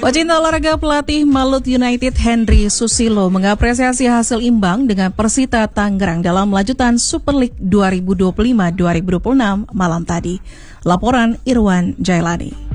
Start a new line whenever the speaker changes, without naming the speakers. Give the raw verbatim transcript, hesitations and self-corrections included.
Pecinta olahraga pelatih Malut United Henry Susilo mengapresiasi hasil imbang dengan Persita Tangerang dalam lanjutan Super League dua ribu dua puluh lima dua ribu dua puluh enam malam tadi. Laporan Irwan Jailani.